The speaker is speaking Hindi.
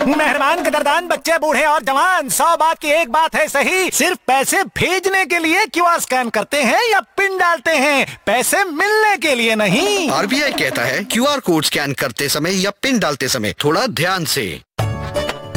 मेहरबान कदरदान बच्चे बूढ़े और जवान, 100 बात की एक बात है सही, सिर्फ पैसे भेजने के लिए क्यूआर स्कैन करते हैं या पिन डालते हैं, पैसे मिलने के लिए नहीं। आरबीआई कहता है क्यूआर कोड स्कैन करते समय या पिन डालते समय थोड़ा ध्यान से।